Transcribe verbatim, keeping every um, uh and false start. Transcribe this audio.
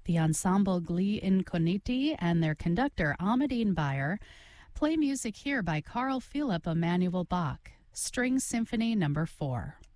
The ensemble Gli Incogniti and their conductor Amadine Bayer play music here by Carl Philipp Emanuel Bach, String Symphony Number four.